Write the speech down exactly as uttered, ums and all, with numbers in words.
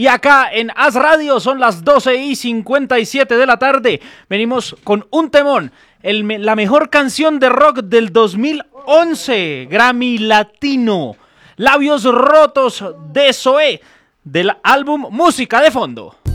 Y acá en As Radio son las doce y cincuenta y siete de la tarde. Venimos con un temón, el, la mejor canción de rock del dos mil once, Grammy Latino. Labios Rotos de Zoé, del álbum Música de Fondo.